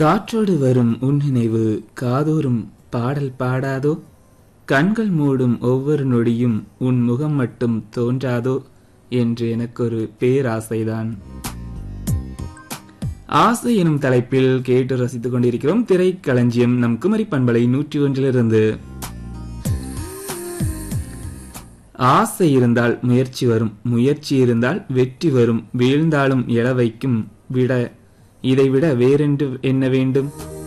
காற்றோடு வரும் உன் நினைவு காதோறும் பாடல் பாடாதோ, கண்கள் மூடும் ஒவ்வொரு நொடியும் உன் முகம் மட்டும் தோன்றாதோ என்று எனக்கொரு பேராசைதான். ஆசை எனும் தலைப்பில் கேட்டு ரசித்துக் கொண்டிருக்கிறோம் திரைக்களஞ்சியம் நம் குமரி பண்பலை 101 ஆசை இருந்தால் முயற்சி வரும், முயற்சி இருந்தால் வெற்றி வரும், வீழ்ந்தாலும் எழ வைக்கும், இதைவிட வேறென்று என்ன வேண்டும்?